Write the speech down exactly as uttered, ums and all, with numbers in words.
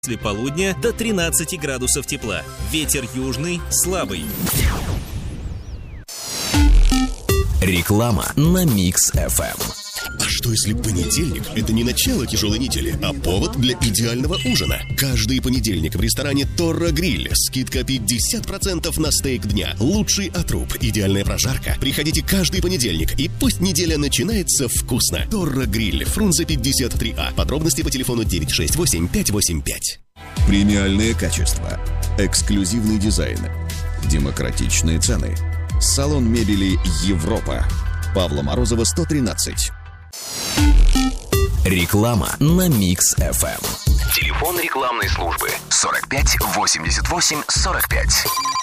После полудня до тринадцати градусов тепла. Ветер южный слабый. Реклама на Микс эф эм. А что если понедельник – это не начало тяжелой недели, а повод для идеального ужина? Каждый понедельник в ресторане Торра Гриль. Скидка пятьдесят процентов на стейк дня. Лучший отруб, идеальная прожарка. Приходите каждый понедельник, и пусть неделя начинается вкусно. Торра Гриль, Фрунзе пятьдесят три А. Подробности по телефону девять шесть восемь пять восемь пять. Премиальное качество, эксклюзивный дизайн, демократичные цены. Салон мебели «Европа». Павла Морозова, сто тринадцать. Реклама на Микс эф эм. Телефон рекламной службы сорок пять восемьдесят восемь сорок пять.